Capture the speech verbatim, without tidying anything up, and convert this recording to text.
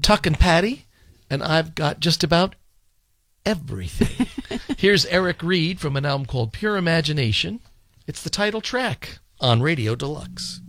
Tuck and Patty, and I've got just about everything. Here's Eric Reed from an album called Pure Imagination. It's the title track on Radio Deluxe.